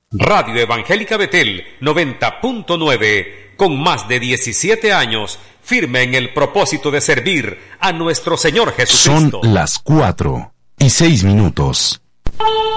Radio Evangélica Betel 90.9, con más de 17 años, firme en el propósito de servir a nuestro Señor Jesucristo. Son las 4:06.